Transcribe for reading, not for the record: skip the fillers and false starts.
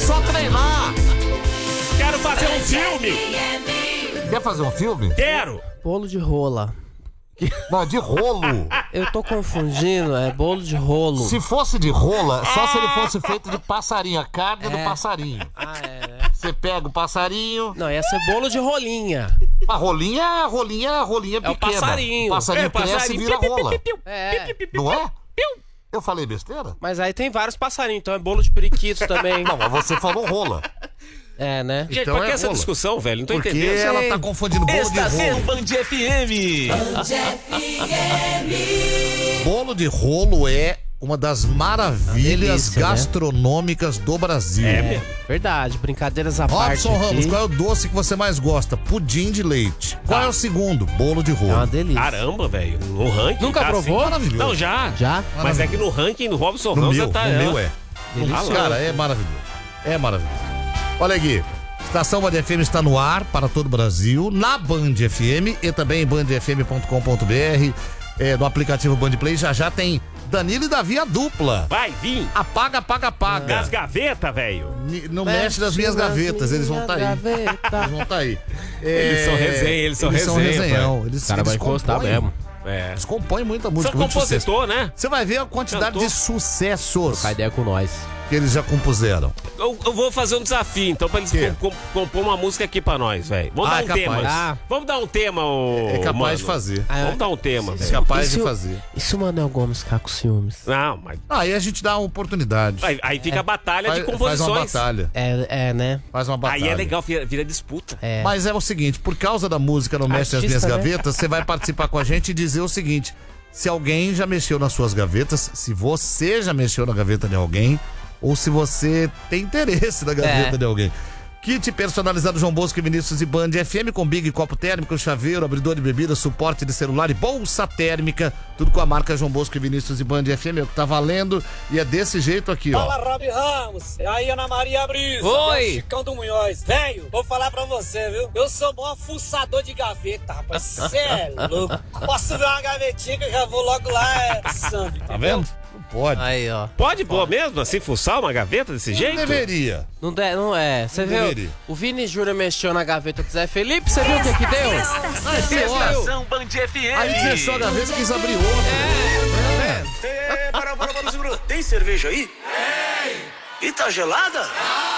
só treinar. Quero fazer um filme. Quer fazer um filme? Quero. Bolo de rola. Não, de rolo. Eu tô confundindo, é bolo de rolo. Se fosse de rola, só se ele fosse feito de passarinho, a carne do passarinho. Ah, é, né? Você pega o passarinho. Não, ia ser bolo de rolinha. A rolinha pequena. o passarinho. O passarinho cresce e vira rola. É, Não é? Eu falei besteira? mas aí tem vários passarinhos, então é bolo de periquito também. Não, mas você falou rola. É, né? Gente, Então pra que é essa rola. discussão, velho? Não tô Porque entendendo. ela tá confundindo bolo de Estação rolo. Band FM. Bolo de rolo é uma das maravilhas delícia, né? gastronômicas do Brasil. É, Verdade, brincadeiras à parte Robson Ramos, aqui. qual é o doce que você mais gosta? Pudim de leite. Qual é o segundo? Bolo de É uma rolo. delícia. Caramba, velho. No ranking. Nunca tá provou? assim. Maravilhoso. Não, já. Já? Mas é que no ranking do Robson No Ramos meu, tá. no meu é. Delicioso. Cara, é maravilhoso. É maravilhoso. Olha aqui. Estação Band FM está no ar para todo o Brasil, na Band FM e também em bandfm.com.br, no aplicativo Band Play. Já tem Danilo e Davi a dupla. Vai vir. Apaga, apaga, apaga. Das gavetas, velho. Não mexe nas minhas gavetas, eles vão estar aí. Eles vão estar aí. Eles são resenha, eles são resenhão. O cara vai encostar mesmo. É. Eles compõem muita música, São muito sucesso. compositor, né? Você vai ver a quantidade Cantor. de sucessos Trocar ideia com nós. que eles já compuseram. Eu vou fazer um desafio, então, pra eles Quê? compor uma música aqui pra nós, velho. Vamos Ah, dar é um capaz. tema. Ah. Vamos dar um tema, ô. É capaz mano. de fazer. Vamos dar um tema, É velho. capaz E de se fazer. E se o Manuel Gomes ficar com ciúmes? Não, mas. Aí a gente dá uma oportunidade. Aí fica a batalha de Faz uma composições. batalha. Né? Faz uma batalha. Aí é legal, vira disputa. É. Mas é o seguinte, por causa da música Não Mexe nas Minhas Artista, né? Gavetas, você vai participar com a gente e dizer o seguinte: se alguém já mexeu nas suas gavetas, se você já mexeu na gaveta de alguém, ou se você tem interesse na gaveta de alguém. Kit personalizado João Bosco e Vinícius e Band FM com Big Copo Térmico, chaveiro, abridor de bebida, suporte de celular e bolsa térmica. Tudo com a marca João Bosco e Vinícius e Band FM, é o que tá valendo. E é desse jeito aqui, ó. Fala, Rob Ramos. E aí, Ana Maria Brisa. Oi. É o Chicão do Munhoz. Velho, vou falar pra você, viu? Eu sou maior fuçador de gaveta, rapaz. Cê é louco. Posso ver uma gavetinha que eu já vou logo lá, sangue. Tá vendo? Não pode. Aí, ó. Pode pôr mesmo, assim, fuçar uma gaveta desse jeito? Deveria. Não é. Você viu? deveria. O Vini Júnior mexeu na gaveta do Zé Felipe, você viu o que deu? Estação Band FM. Aí fechou a gaveta e quis abrir outra. Para, segura. Tem cerveja aí? Tem. E tá gelada?